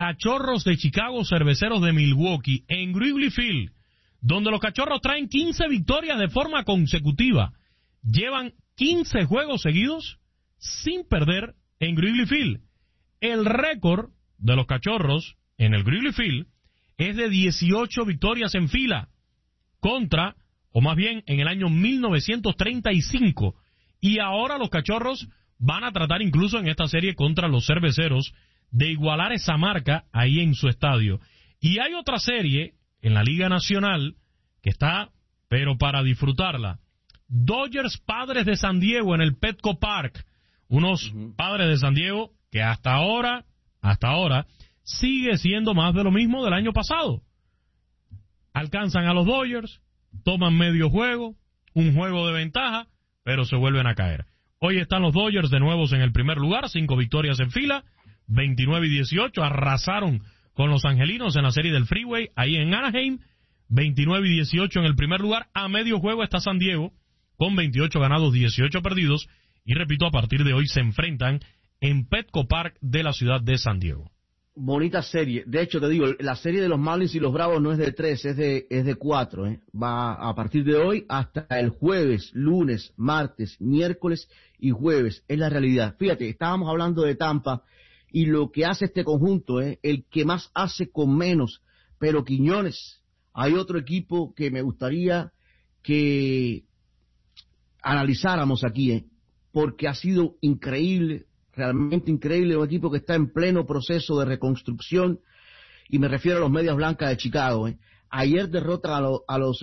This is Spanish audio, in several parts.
Cachorros de Chicago, Cerveceros de Milwaukee, en Wrigley Field, donde los Cachorros traen 15 victorias de forma consecutiva. Llevan 15 juegos seguidos sin perder en Wrigley Field. El récord de los Cachorros en el Wrigley Field es de 18 victorias en fila, contra, o más bien en el año 1935. Y ahora los Cachorros van a tratar incluso en esta serie contra los Cerveceros de igualar esa marca ahí en su estadio. Y hay otra serie en la Liga Nacional que está, pero para disfrutarla. Dodgers Padres de San Diego en el Petco Park. Unos Padres de San Diego que hasta ahora, sigue siendo más de lo mismo del año pasado. Alcanzan a los Dodgers, toman medio juego, un juego de ventaja, pero se vuelven a caer. Hoy están los Dodgers de nuevo en el primer lugar, 5 victorias en fila, 29-18, arrasaron con los angelinos en la serie del Freeway, ahí en Anaheim, 29-18 en el primer lugar. A medio juego está San Diego, con 28 ganados, 18 perdidos, y repito, a partir de hoy se enfrentan en Petco Park de la ciudad de San Diego. Bonita serie. De hecho, te digo, la serie de los Marlins y los Bravos no es de 3, es de 4. Va a partir de hoy hasta el jueves, lunes, martes, miércoles y jueves. Es la realidad. Fíjate, estábamos hablando de Tampa y lo que hace este conjunto, el que más hace con menos. Pero Quiñones, hay otro equipo que me gustaría que analizáramos aquí, porque ha sido increíble. Realmente increíble, un equipo que está en pleno proceso de reconstrucción, y me refiero a los Medias Blancas de Chicago. Ayer derrotan a los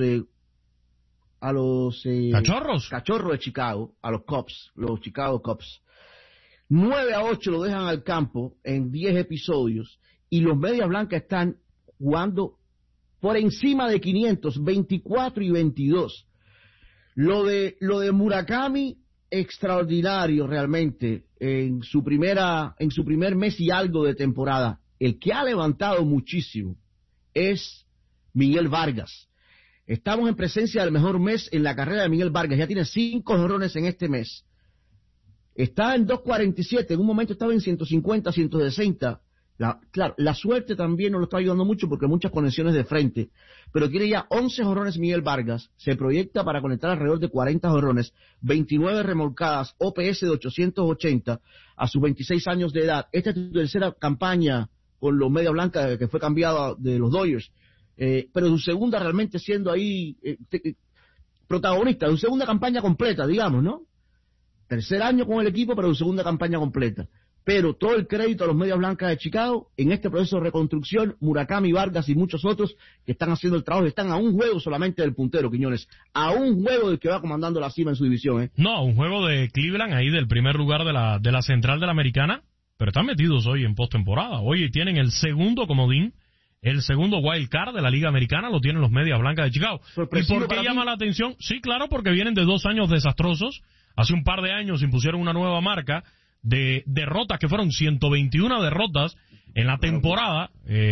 Cachorros de Chicago, a los Cubs, los Chicago Cubs. 9-8 lo dejan al campo en 10 episodios, y los Medias Blancas están jugando por encima de 500, 24-22. Lo de Murakami, extraordinario realmente en su primer mes y algo de temporada. El que ha levantado muchísimo es Miguel Vargas. Estamos en presencia del mejor mes en la carrera de Miguel Vargas. Ya tiene 5 jonrones en este mes. Está en 2.47, en un momento estaba en 150, 160. Claro, la suerte también nos lo está ayudando mucho porque muchas conexiones de frente, pero tiene ya 11 jonrones Miguel Vargas, se proyecta para conectar alrededor de 40 jonrones, 29 remolcadas, OPS de 880 a sus 26 años de edad. Esta es su tercera campaña con los Media Blanca, que fue cambiado de los Dodgers, pero su segunda realmente siendo ahí protagonista, su segunda campaña completa, digamos, ¿no? Tercer año con el equipo, pero su segunda campaña completa. Pero todo el crédito a los Medias Blancas de Chicago en este proceso de reconstrucción. Murakami, Vargas y muchos otros que están haciendo el trabajo, están a un juego solamente del puntero, Quiñones, a un juego del que va comandando la cima en su división. No, un juego de Cleveland ahí del primer lugar de la central de la Americana, pero están metidos hoy en postemporada. Hoy tienen el segundo comodín, el segundo wild card de la Liga Americana, lo tienen los Medias Blancas de Chicago. ¿Y por qué llama la atención? Sí, claro, porque vienen de 2 años desastrosos. Hace un par de años impusieron una nueva marca de derrotas, que fueron 121 derrotas en la temporada.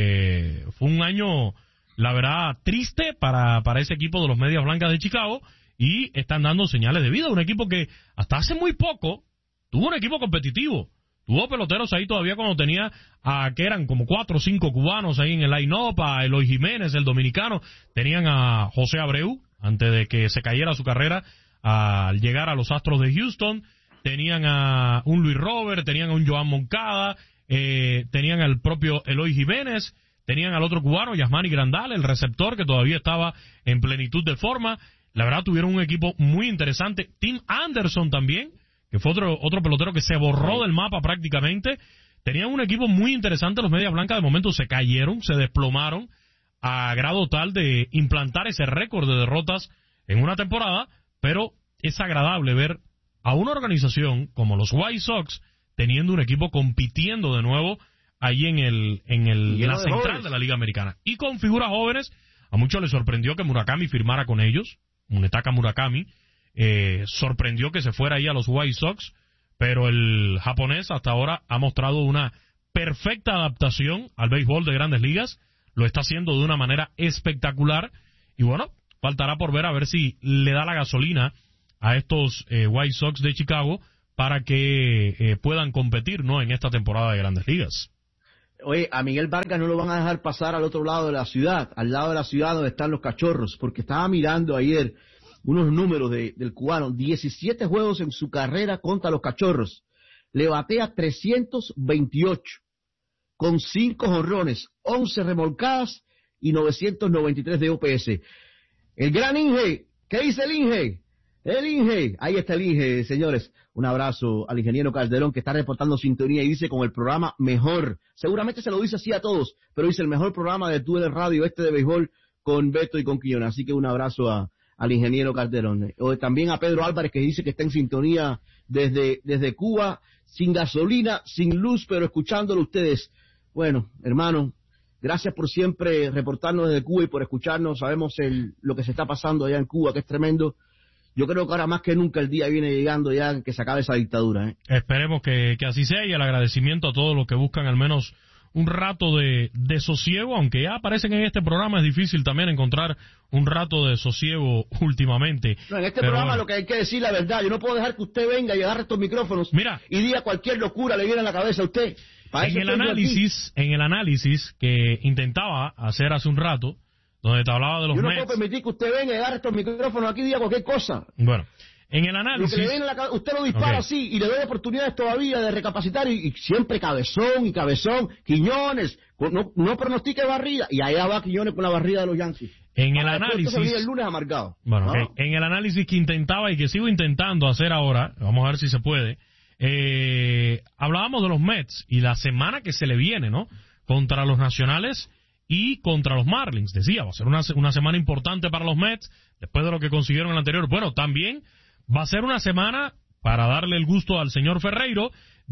Fue un año, la verdad, triste para ese equipo de los Medias Blancas de Chicago, y están dando señales de vida. Un equipo que hasta hace muy poco tuvo un equipo competitivo, tuvo peloteros ahí todavía cuando tenía que eran como 4 o 5 cubanos ahí en el line-up, a Eloy Jiménez, el dominicano, tenían a José Abreu antes de que se cayera su carrera al llegar a los Astros de Houston. Tenían a un Luis Robert, tenían a un Joan Moncada, tenían al propio Eloy Jiménez, tenían al otro cubano, Yasmani Grandal, el receptor, que todavía estaba en plenitud de forma. La verdad, tuvieron un equipo muy interesante. Tim Anderson también, que fue otro pelotero que se borró del mapa prácticamente. Tenían un equipo muy interesante. Los Medias Blancas de momento se cayeron, se desplomaron a grado tal de implantar ese récord de derrotas en una temporada, pero es agradable ver a una organización como los White Sox teniendo un equipo compitiendo de nuevo ahí en la central de la Liga Americana. Y con figuras jóvenes, a muchos les sorprendió que Murakami firmara con ellos. Munetaka Murakami sorprendió que se fuera ahí a los White Sox, pero el japonés hasta ahora ha mostrado una perfecta adaptación al béisbol de Grandes Ligas. Lo está haciendo de una manera espectacular, y bueno, faltará por ver a ver si le da la gasolina a estos White Sox de Chicago para que puedan competir, ¿no?, en esta temporada de Grandes Ligas. Oye, a Miguel Vargas no lo van a dejar pasar al otro lado de la ciudad, al lado de la ciudad donde están los Cachorros, porque estaba mirando ayer unos números del cubano, 17 juegos en su carrera contra los Cachorros, le batea 328, con 5 jonrones, 11 remolcadas y 993 de OPS. El gran Inge, ¿qué dice el Inge? El Inge, ahí está el Inge, señores. Un abrazo al ingeniero Calderón que está reportando sintonía y dice con el programa mejor. Seguramente se lo dice así a todos, pero dice el mejor programa de Túnel Radio de béisbol con Beto y con Quiñones. Así que un abrazo al ingeniero Calderón. O también a Pedro Álvarez que dice que está en sintonía desde Cuba, sin gasolina, sin luz, pero escuchándolo ustedes. Bueno, hermano, gracias por siempre reportarnos desde Cuba y por escucharnos. Sabemos lo que se está pasando allá en Cuba, que es tremendo. Yo creo que ahora más que nunca el día viene llegando ya que se acabe esa dictadura. Esperemos que así sea, y el agradecimiento a todos los que buscan al menos un rato de sosiego, aunque ya aparecen en este programa, es difícil también encontrar un rato de sosiego últimamente. No, en este programa bueno, lo que hay que decir la verdad. Yo no puedo dejar que usted venga y agarre estos micrófonos y diga cualquier locura le viene a la cabeza a usted. En el análisis que intentaba hacer hace un rato, donde te hablaba de los Mets. Yo no puedo permitir que usted venga y agarre estos micrófonos aquí y diga cualquier cosa. Bueno, en el análisis... Lo que le viene a la, usted lo dispara así y le doy oportunidades todavía de recapacitar y siempre cabezón, Quiñones, no pronostique barrida. Y allá va Quiñones con la barrida de los Yankees. En el análisis... El lunes amargado. Bueno, en el análisis que intentaba y que sigo intentando hacer ahora, vamos a ver si se puede, hablábamos de los Mets y la semana que se le viene, ¿no? Contra los Nacionales y contra los Marlins. Decía, va a ser una semana importante para los Mets, después de lo que consiguieron en el anterior. Bueno, también va a ser una semana, para darle el gusto al señor Ferreiro,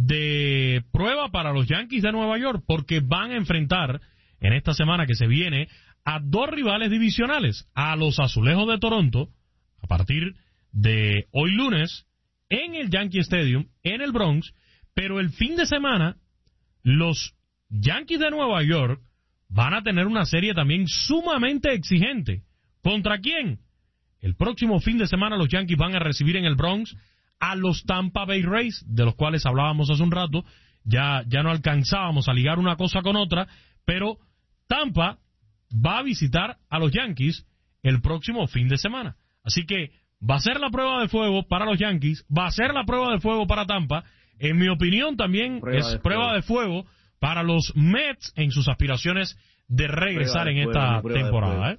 de prueba para los Yankees de Nueva York, porque van a enfrentar en esta semana que se viene a dos rivales divisionales, a los Azulejos de Toronto, a partir de hoy lunes, en el Yankee Stadium, en el Bronx, pero el fin de semana, los Yankees de Nueva York van a tener una serie también sumamente exigente. ¿Contra quién? El próximo fin de semana los Yankees van a recibir en el Bronx a los Tampa Bay Rays, de los cuales hablábamos hace un rato. Ya no alcanzábamos a ligar una cosa con otra, pero Tampa va a visitar a los Yankees el próximo fin de semana. Así que va a ser la prueba de fuego para los Yankees, va a ser la prueba de fuego para Tampa. En mi opinión también prueba de fuego para los Mets en sus aspiraciones de regresar en esta temporada.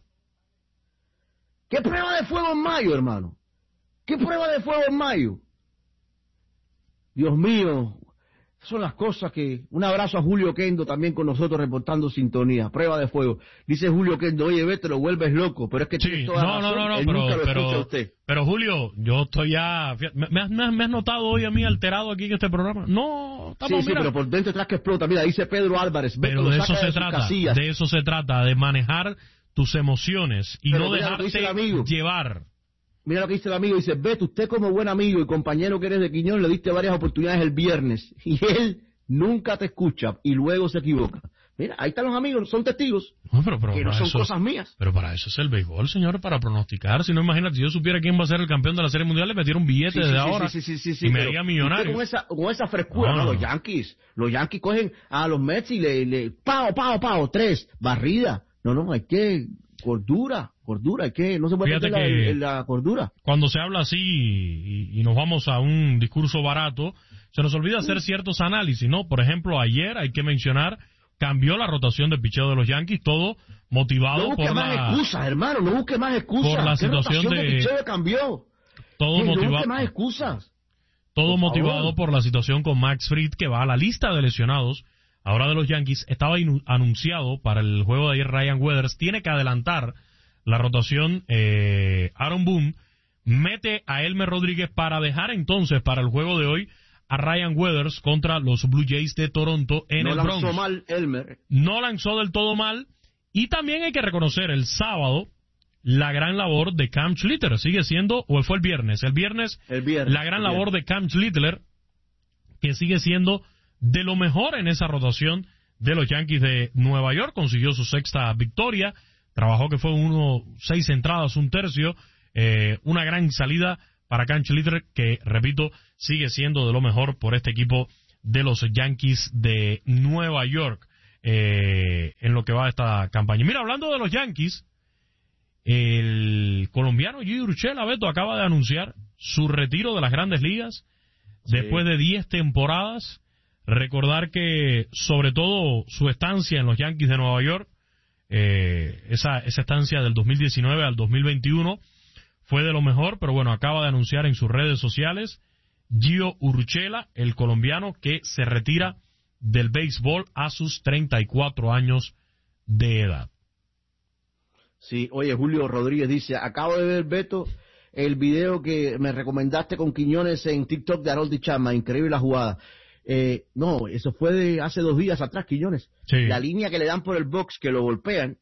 ¿Qué prueba de fuego en mayo, hermano? ¿Qué prueba de fuego en mayo? Dios mío, son las cosas que... Un abrazo a Julio Kendo también con nosotros reportando sintonía. Prueba de fuego. Dice Julio Kendo, oye, te lo vuelves loco, pero es que tienes toda razón. Pero Julio, yo estoy ya... ¿Me has notado hoy a mí alterado aquí en este programa? No, estamos... Sí, pero por dentro atrás que explota. Mira, dice Pedro Álvarez. Pero de eso se trata, de manejar tus emociones y no dejarte llevar. Mira lo que dice el amigo, dice, Beto, usted como buen amigo y compañero que eres de Quiñón, le diste varias oportunidades el viernes, y él nunca te escucha, y luego se equivoca. Mira, ahí están los amigos, son testigos, que no son cosas mías. Pero para eso es el béisbol, señor, para pronosticar. Si no, imagínate, si yo supiera quién va a ser el campeón de la Serie Mundial, le metiera un billete desde ahora, y me haría millonario. Con esa frescura, ¿no? Los Yankees cogen a los Mets y le pao, 3, barrida. No, hay que... Cordura, hay que, no se puede meter la cordura. Cuando se habla así y nos vamos a un discurso barato, se nos olvida hacer ciertos análisis, ¿no? Por ejemplo, ayer hay que mencionar, cambió la rotación de picheo de los Yankees, todo motivado por la... No busque más excusas, hermano, no busque más excusas. Por la situación de picheo cambió. Todo motivado. No busque más excusas. Todo motivado por la situación con Max Fried, que va a la lista de lesionados ahora de los Yankees. Estaba anunciado para el juego de ayer Ryan Weathers. Tiene que adelantar la rotación Aaron Boone. Mete a Elmer Rodríguez para dejar entonces para el juego de hoy a Ryan Weathers contra los Blue Jays de Toronto en el Bronx. No lanzó mal Elmer. No lanzó del todo mal. Y también hay que reconocer el sábado la gran labor de Cam Schlitter. Sigue siendo, o fue el viernes, la gran labor de Cam Schlitter, que sigue siendo de lo mejor en esa rotación de los Yankees de Nueva York. Consiguió su sexta victoria, trabajó que fue 6 entradas, 1/3, una gran salida para Cam Schlitter, que, repito, sigue siendo de lo mejor por este equipo de los Yankees de Nueva York. en lo que va de esta campaña. Mira, hablando de los Yankees, el colombiano Gio Urshela, Beto, acaba de anunciar su retiro de las Grandes Ligas después de 10 temporadas. Recordar que, sobre todo, su estancia en los Yankees de Nueva York, esa estancia del 2019 al 2021 fue de lo mejor, pero bueno, acaba de anunciar en sus redes sociales Gio Urshela, el colombiano, que se retira del béisbol a sus 34 años de edad. Sí, oye, Julio Rodríguez dice, acabo de ver, Beto, el video que me recomendaste con Quiñones en TikTok de Harold Chapman, increíble la jugada. No, eso fue de hace 2 días atrás, Quiñones. Sí. La línea que le dan por el box, que lo golpean,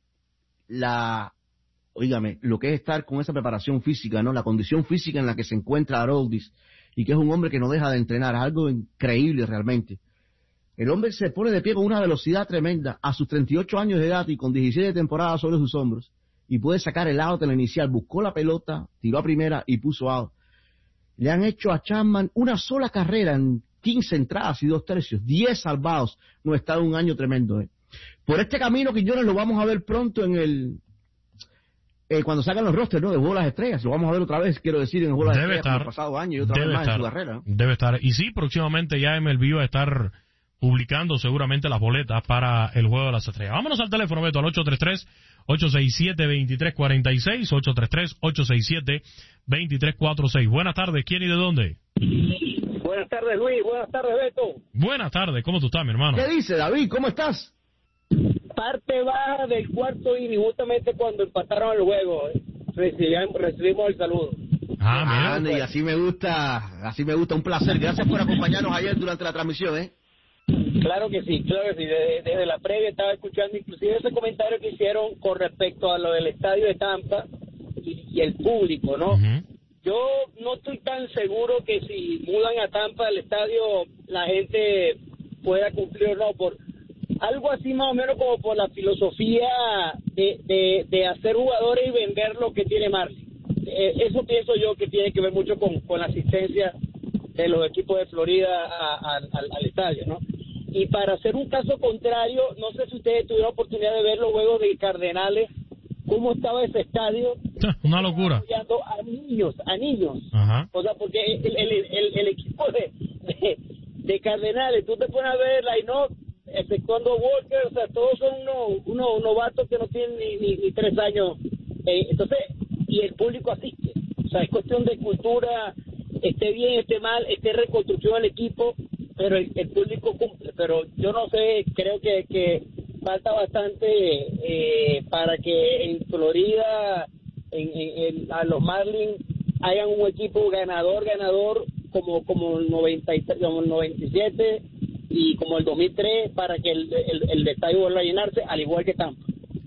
oígame, lo que es estar con esa preparación física, ¿no? La condición física en la que se encuentra Haroldis, y que es un hombre que no deja de entrenar, es algo increíble realmente. El hombre se pone de pie con una velocidad tremenda a sus 38 años de edad y con 17 temporadas sobre sus hombros, y puede sacar el out en la inicial, buscó la pelota, tiró a primera y puso out. Le han hecho a Chapman una sola carrera en 15 entradas y 2 tercios, 10 salvados. No, está un año tremendo. Por este camino, Quiñones, lo vamos a ver pronto en cuando sacan los rosters, ¿no? De Juego de las Estrellas. Lo vamos a ver otra vez, quiero decir, en el Juego de las Estrellas como el pasado año y otra vez más en su carrera, ¿no? Debe estar. Y sí, próximamente ya MLB va a estar publicando seguramente las boletas para el Juego de las Estrellas. Vámonos al teléfono, Beto, al 833-867-2346, 833-867-2346. Buenas tardes, ¿quién y de dónde? Buenas tardes, Luis. Buenas tardes, Beto. Buenas tardes, ¿cómo tú estás, mi hermano? ¿Qué dice, David? ¿Cómo estás? Parte baja del cuarto inning, justamente cuando empataron el juego. Recibimos el saludo. Mira. Y así me gusta, un placer. Gracias por acompañarnos ayer durante la transmisión, ¿eh? Claro que sí. Desde la previa estaba escuchando inclusive ese comentario que hicieron con respecto a lo del estadio de Tampa y el público, ¿no? Uh-huh. Yo no estoy tan seguro que si mudan a Tampa el estadio la gente pueda cumplir o no, por algo así más o menos como por la filosofía de hacer jugadores y vender lo que tiene Marley. Eso pienso yo que tiene que ver mucho con la asistencia de los equipos de Florida al estadio, ¿no? Y para hacer un caso contrario, no sé si ustedes tuvieron la oportunidad de ver los juegos de Cardenales, cómo estaba ese estadio. Una locura. Apoyando a niños. Ajá. O sea, porque el equipo de Cardenales, tú te pones a ver line-up, exceptuando Walker, o sea, todos son unos novatos que no tienen ni 3 años. Entonces, y el público asiste. O sea, es cuestión de cultura, esté bien, esté mal, esté reconstrucción del equipo, pero el público cumple. Pero yo no sé, creo que falta bastante para que en Florida, a los Marlins, hayan un equipo ganador como el 93, como el 97 y como el 2003, para que el estadio vuelva a llenarse, al igual que Tampa.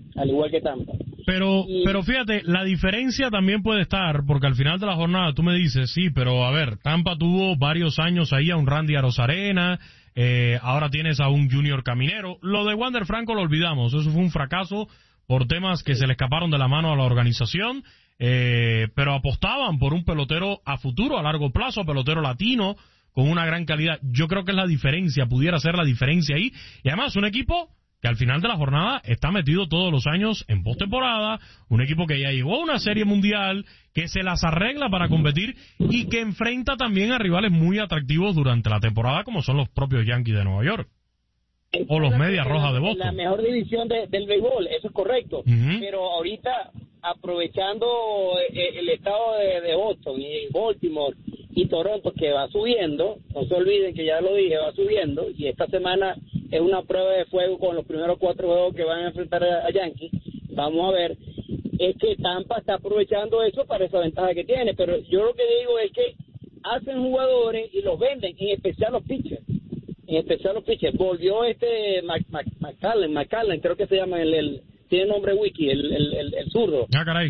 Pero fíjate, la diferencia también puede estar, porque al final de la jornada tú me dices, sí, pero a ver, Tampa tuvo varios años ahí a un Randy Arozarena, ahora tienes a un Junior Caminero. Lo de Wander Franco lo olvidamos, eso fue un fracaso por temas que se le escaparon de la mano a la organización, pero apostaban por un pelotero a futuro, a largo plazo, pelotero latino, con una gran calidad. Yo creo que es la diferencia, pudiera ser la diferencia ahí, y además un equipo que al final de la jornada está metido todos los años en postemporada, un equipo que ya llegó a una serie mundial, que se las arregla para competir y que enfrenta también a rivales muy atractivos durante la temporada, como son los propios Yankees de Nueva York o los Medias Rojas de Boston. La mejor división del béisbol, eso es correcto. Uh-huh. Pero ahorita, aprovechando el estado de Boston y Baltimore y Toronto, que va subiendo, no se olviden que ya lo dije, va subiendo, y esta semana es una prueba de fuego con los primeros 4 juegos que van a enfrentar a Yankees. Vamos a ver, es que Tampa está aprovechando eso para esa ventaja que tiene, pero yo lo que digo es que hacen jugadores y los venden, en especial los pitchers. Volvió McCallan, creo que se llama, tiene nombre wiki, el zurdo. Caray.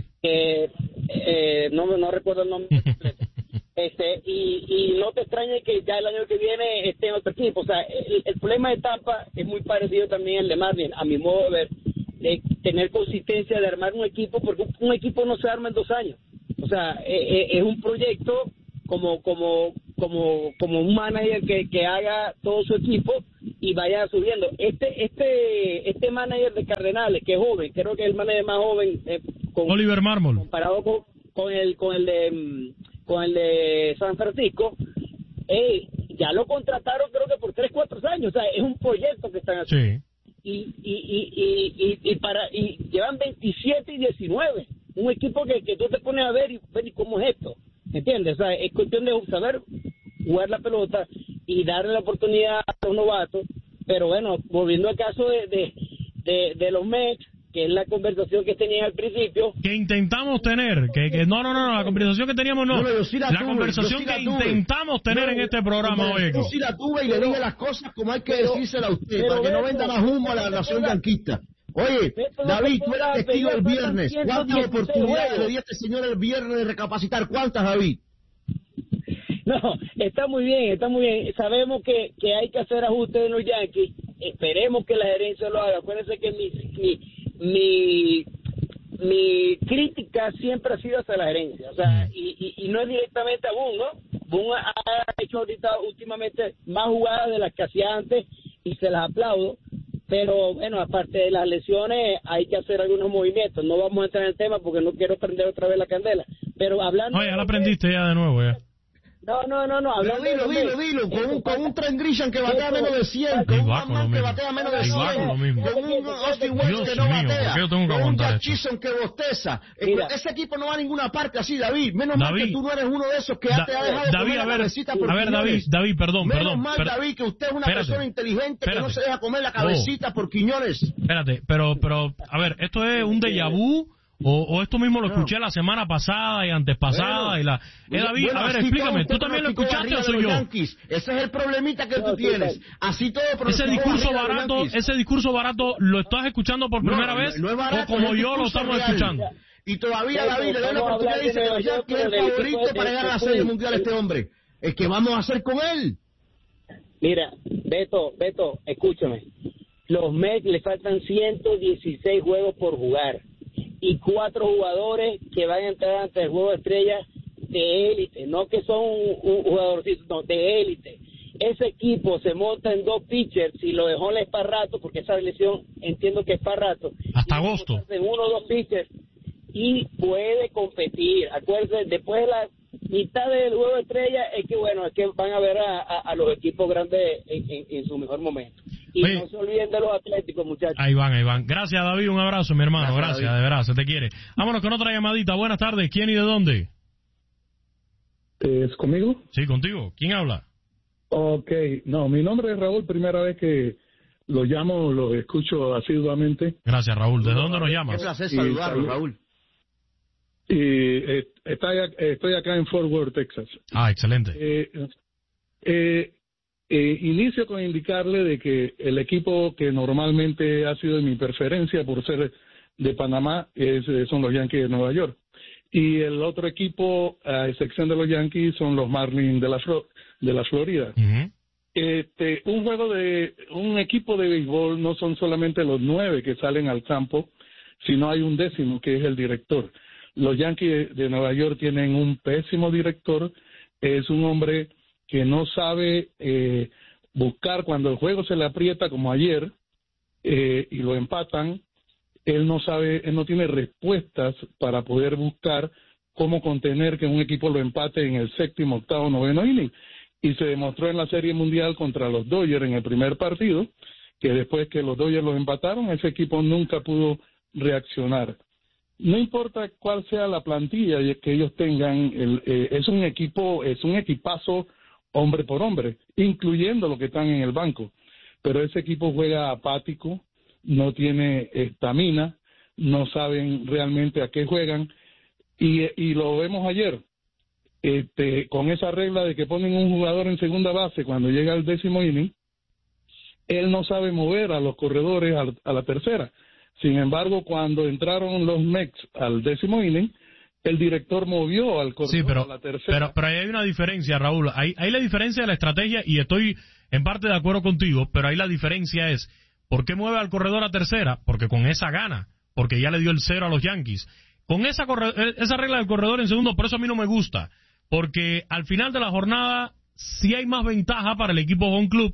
No recuerdo el nombre completo. Y no te extrañe que ya el año que viene esté en otro equipo. O sea, el problema de Tampa es muy parecido también al de Marlins, a mi modo de ver, de tener consistencia, de armar un equipo, porque un equipo no se arma en 2 años. O sea, es un proyecto como un manager que haga todo su equipo y vaya subiendo. Este manager de Cardenales, que es joven, creo que es el manager más joven, Oliver Marmol, comparado con el de San Francisco, ya lo contrataron creo que por 3-4 años, o sea, es un proyecto que están haciendo. Sí. Y llevan 27 y 19, un equipo que tú te pones a ver y cómo es esto, ¿entiendes? O sea, es cuestión de saber jugar la pelota y darle la oportunidad a los novatos. Pero bueno, volviendo al caso de los Mets, que es la conversación que tenían al principio. Que intentamos tener, no, la conversación que teníamos no. La conversación que intentamos tener en este programa hoy. Yo sí la tuve y le dije las cosas como hay que decírsela a usted, para que no venda más humo a la nación yanquista. Oye, David, tú eres testigo el viernes. ¿Cuántas oportunidades le di a este señor el viernes de recapacitar? ¿Cuántas, David? No, está muy bien. Sabemos que hay que hacer ajustes en los Yankees. Esperemos que la gerencia lo haga. Acuérdense que mi crítica siempre ha sido hacia la gerencia. O sea, y no es directamente a Boone, ¿no? Boone ha hecho últimamente más jugadas de las que hacía antes y se las aplaudo. Pero bueno, aparte de las lesiones, hay que hacer algunos movimientos. No vamos a entrar en el tema porque no quiero prender otra vez la candela. Pero hablando. Oye, ya la aprendiste ya de nuevo, ya. No. Dilo. Con un Trent Grisham que batea menos de 100, con un Mann que batea menos de 100, con un Austin Wells que no batea, con un Jack Chisholm que bosteza. Ese equipo no va a ninguna parte así, David. Menos mal que tú no eres uno de esos que te ha dejado comer la cabecita por Quiñones. David, perdón. Menos mal, David, que usted es una persona inteligente que no se deja comer la cabecita por Quiñones. Espérate, pero, a ver, ¿esto es un déjà vu? O esto mismo lo escuché la semana pasada y antes pasada David, a ver, explícame, ¿tú también lo escuchaste o soy yo? Ese es el problemita que tú tienes. Así todo ese discurso barato lo estás escuchando por primera vez no es barato, o como yo lo estamos escuchando. Y todavía David le da la oportunidad y dice que los Yankees es el favorito para llegar a la Serie Mundial este hombre. ¿Qué vamos a hacer con él? Mira, Beto, escúchame. Los Mets le faltan 116 juegos por jugar y 4 jugadores que van a entrar ante el juego de estrellas de élite, no que son un jugadorcito, no, de élite. Ese equipo se monta en 2 pitchers y lo dejó en Esparrato, porque esa lesión entiendo que es para rato. Hasta agosto. En 1 o 2 pitchers y puede competir. Acuérdense, después de la mitad del juego de estrellas es que van a ver a los equipos grandes en su mejor momento. Y oye, no se olviden de los Atléticos, muchachos. Ahí van. Gracias, David. Un abrazo, mi hermano. Gracias, de verdad, se te quiere. Vámonos con otra llamadita. Buenas tardes. ¿Quién y de dónde? ¿Es conmigo? Sí, contigo. ¿Quién habla? Ok. No, mi nombre es Raúl. Primera vez que lo llamo, lo escucho asiduamente. Gracias, Raúl. ¿De dónde nos llamas? Un placer saludarlo, Raúl. Y estoy acá en Fort Worth, Texas. Ah, excelente. Inicio con indicarle de que el equipo que normalmente ha sido de mi preferencia por ser de Panamá son los Yankees de Nueva York. Y el otro equipo, a excepción de los Yankees, son los Marlins de la Florida. Uh-huh. Un equipo de béisbol no son solamente los 9 que salen al campo, sino hay un 10º que es el director. Los Yankees de Nueva York tienen un pésimo director, es un hombre que no sabe buscar cuando el juego se le aprieta como ayer y lo empatan. Él no tiene respuestas para poder buscar cómo contener que un equipo lo empate en el 7º, 8º, 9º inning. Y se demostró en la Serie Mundial contra los Dodgers en el primer partido, que después que los Dodgers los empataron, ese equipo nunca pudo reaccionar. No importa cuál sea la plantilla que ellos tengan, es un equipazo hombre por hombre, incluyendo los que están en el banco. Pero ese equipo juega apático, no tiene estamina, no saben realmente a qué juegan, y lo vemos ayer, con esa regla de que ponen un jugador en segunda base cuando llega al 10º inning, él no sabe mover a los corredores a la tercera. Sin embargo, cuando entraron los Mets al 10º inning, el director movió al corredor a la tercera. Pero ahí hay una diferencia, Raúl. Hay la diferencia de la estrategia, y estoy en parte de acuerdo contigo, pero ahí la diferencia es, ¿por qué mueve al corredor a tercera? Porque con esa gana, porque ya le dio el 0 a los Yankees. Con esa regla del corredor en segundo, por eso a mí no me gusta, porque al final de la jornada sí hay más ventaja para el equipo home club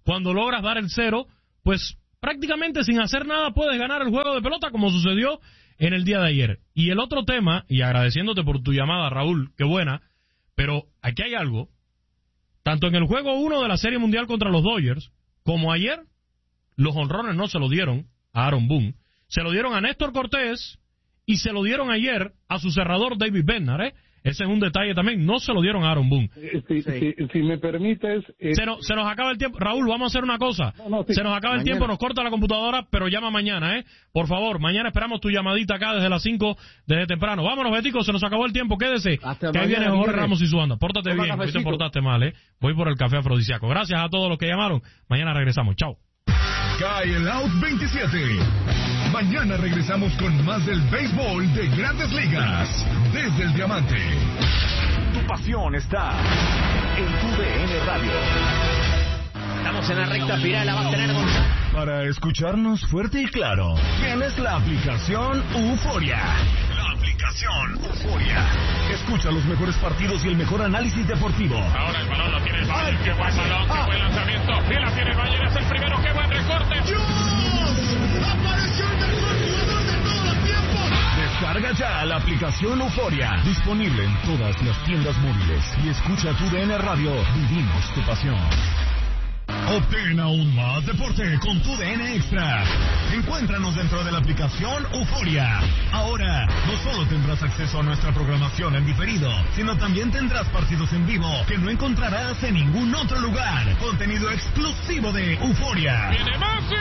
cuando logras dar el 0, pues prácticamente sin hacer nada puedes ganar el juego de pelota, como sucedió en el día de ayer. Y el otro tema, y agradeciéndote por tu llamada, Raúl, qué buena, pero aquí hay algo. Tanto en el juego 1 de la Serie Mundial contra los Dodgers, como ayer, los jonrones no se lo dieron a Aaron Boone, se lo dieron a Néstor Cortés y se lo dieron ayer a su cerrador David Bednar, Ese es un detalle también, no se lo dieron a Aaron Boone. Si me permites... Se nos acaba el tiempo. Raúl, vamos a hacer una cosa. Sí. Se nos acaba el tiempo, nos corta la computadora, pero llama mañana, Por favor, mañana esperamos tu llamadita acá desde las 5, desde temprano. Vámonos, Betico, se nos acabó el tiempo, quédese. Hasta que ahí viene Jorge Ramos y su banda. Pórtate Toma bien, hoy te cafecito. portaste mal, Voy por el café afrodisíaco. Gracias a todos los que llamaron. Mañana regresamos. Chao. Cae el Out 27. Mañana regresamos con más del béisbol de Grandes Ligas. Desde el Diamante. Tu pasión está en tu DN Radio. Estamos en la recta final, la va a tener Gonzalo. Para escucharnos fuerte y claro, tienes la aplicación Euforia. La aplicación Euforia. Escucha los mejores partidos y el mejor análisis deportivo. Ahora el balón lo tiene el Bayern. Qué buen balón, qué buen lanzamiento. Y la tiene el Bayern, es el primero. Qué buen recorte. ¡Apareció el mejor jugador de todos los tiempos! Descarga ya la aplicación Euforia. Disponible en todas las tiendas móviles. Y escucha tu DN Radio. Vivimos tu pasión. Obtén aún más deporte con tu DN Extra. Encuéntranos dentro de la aplicación Euforia. Ahora, no solo tendrás acceso a nuestra programación en diferido, sino también tendrás partidos en vivo que no encontrarás en ningún otro lugar. Contenido exclusivo de Euforia. ¡Viene Messi!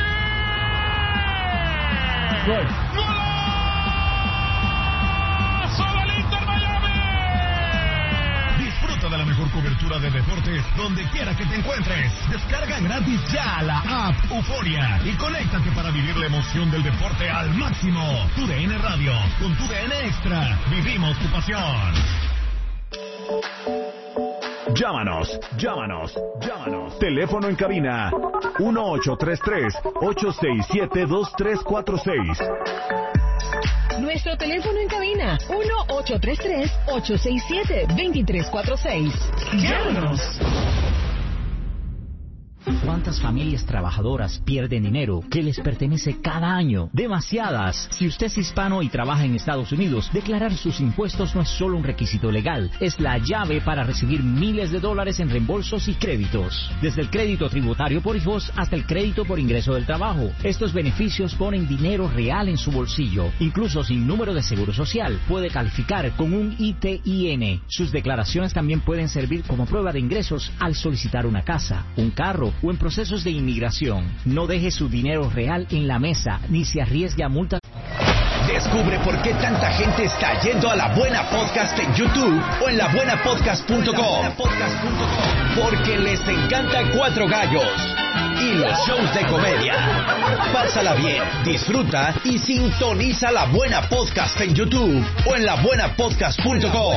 Gol. ¡Golazo del Inter Miami! Disfruta de la mejor cobertura de deportes donde quiera que te encuentres. Descarga gratis ya la app Euforia y conéctate para vivir la emoción del deporte al máximo. Tu DN Radio, con tu DN Extra, vivimos tu pasión. Llámanos. Teléfono en cabina 1833-867-2346. Nuestro teléfono en cabina, 1-833-867-2346. Llámanos. ¿Cuántas familias trabajadoras pierden dinero que les pertenece cada año? Demasiadas. Si usted es hispano y trabaja en Estados Unidos, declarar sus impuestos no es solo un requisito legal, es la llave para recibir miles de dólares en reembolsos y créditos. Desde el crédito tributario por hijos hasta el crédito por ingreso del trabajo. Estos beneficios ponen dinero real en su bolsillo. Incluso sin número de seguro social, puede calificar con un ITIN. Sus declaraciones también pueden servir como prueba de ingresos al solicitar una casa, un carro o en procesos de inmigración. No deje su dinero real en la mesa ni se arriesgue a multas. Descubre por qué tanta gente está yendo a La Buena Podcast en YouTube o en labuenapodcast.com. Porque les encanta Cuatro Gallos y los shows de comedia. Pásala bien, disfruta y sintoniza La Buena Podcast en YouTube o en labuenapodcast.com.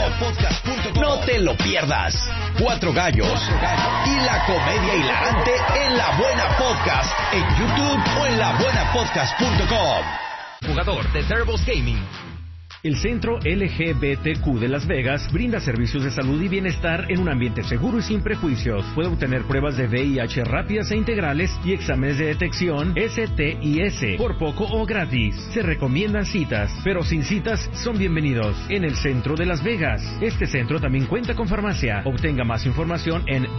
No te lo pierdas. Cuatro Gallos y la comedia hilarante en La Buena Podcast en YouTube o en labuenapodcast.com. Jugador de Tervos Gaming. El Centro LGBTQ de Las Vegas brinda servicios de salud y bienestar en un ambiente seguro y sin prejuicios. Puede obtener pruebas de VIH rápidas e integrales y exámenes de detección STIS por poco o gratis. Se recomiendan citas, pero sin citas son bienvenidos en el Centro de Las Vegas. Este centro también cuenta con farmacia. Obtenga más información en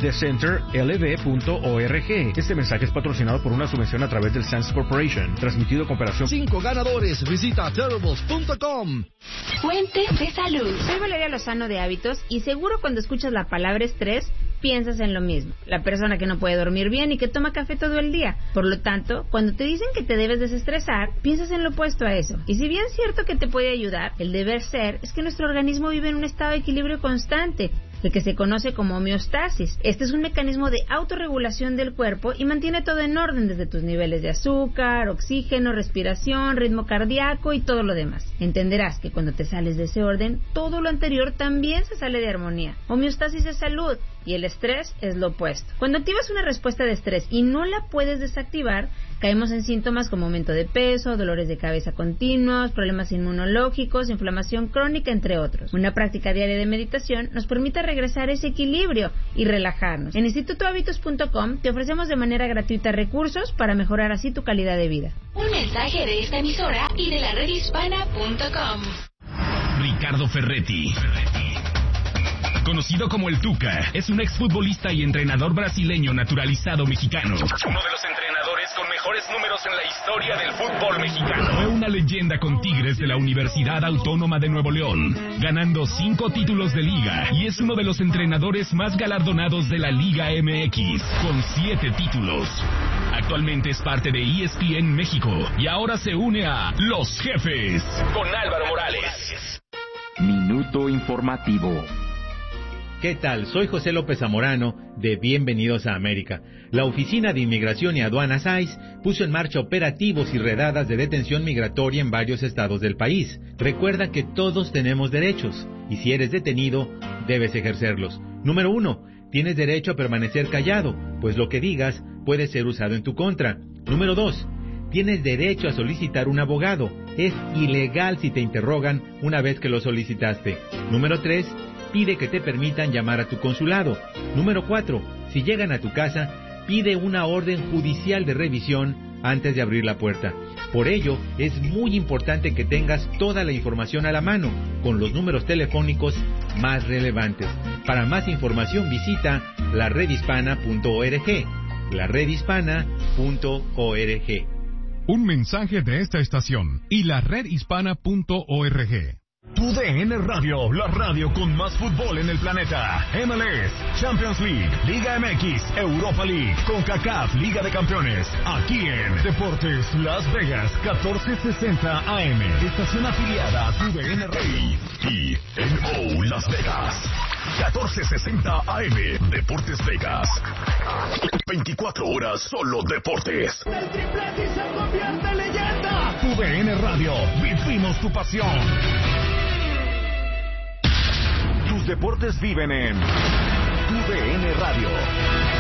thecenterlb.org. Este mensaje es patrocinado por una subvención a través del Sands Corporation. Transmitido con operación 5 ganadores. Visita terribles.com. Fuente de salud. Soy Valeria Lozano de Hábitos y seguro cuando escuchas la palabra estrés piensas en lo mismo. La persona que no puede dormir bien y que toma café todo el día. Por lo tanto, cuando te dicen que te debes desestresar, piensas en lo opuesto a eso. Y si bien es cierto que te puede ayudar, el deber ser es que nuestro organismo vive en un estado de equilibrio constante, el que se conoce como homeostasis. Este es un mecanismo de autorregulación del cuerpo y mantiene todo en orden, desde tus niveles de azúcar, oxígeno, respiración, ritmo cardíaco y todo lo demás. Entenderás que cuando te sales de ese orden, todo lo anterior también se sale de armonía. Homeostasis es salud. y el estrés es lo opuesto. Cuando activas una respuesta de estrés y no la puedes desactivar, caemos en síntomas como aumento de peso, dolores de cabeza continuos, problemas inmunológicos, inflamación crónica, entre otros. Una práctica diaria de meditación nos permite regresar a ese equilibrio y relajarnos. En institutohabitos.com te ofrecemos de manera gratuita recursos para mejorar así tu calidad de vida. Un mensaje de esta emisora y de la redhispana.com. Ricardo Ferretti, conocido como el Tuca, es un exfutbolista y entrenador brasileño naturalizado mexicano. Uno de los entrenadores con mejores números en la historia del fútbol mexicano. Fue una leyenda con Tigres de la Universidad Autónoma de Nuevo León, ganando 5 títulos de liga, y es uno de los entrenadores más galardonados de la Liga MX, con 7 títulos. Actualmente es parte de ESPN México y ahora se une a Los Jefes con Álvaro Morales. Minuto informativo. ¿Qué tal? Soy José López Zamorano de Bienvenidos a América. La Oficina de Inmigración y Aduanas ICE puso en marcha operativos y redadas de detención migratoria en varios estados del país. Recuerda que todos tenemos derechos y si eres detenido, debes ejercerlos. Número 1. Tienes derecho a permanecer callado, pues lo que digas puede ser usado en tu contra. Número 2. Tienes derecho a solicitar un abogado. Es ilegal si te interrogan una vez que lo solicitaste. Número 3. Pide que te permitan llamar a tu consulado. Número 4. Si llegan a tu casa, pide una orden judicial de revisión antes de abrir la puerta. Por ello, es muy importante que tengas toda la información a la mano, con los números telefónicos más relevantes. Para más información visita laredhispana.org. laredhispana.org. Un mensaje de esta estación y laredhispana.org. Tu DN Radio, la radio con más fútbol en el planeta. MLS, Champions League, Liga MX, Europa League, CONCACAF, Liga de Campeones. Aquí en Deportes Las Vegas, 1460 AM. Estación afiliada a tu DN Radio. TNO Las Vegas, 1460 AM. Deportes Vegas. 24 horas solo deportes. El triplete y se convierte en leyenda. Tu DN Radio, vivimos tu pasión. Tus deportes viven en Tu DN Radio.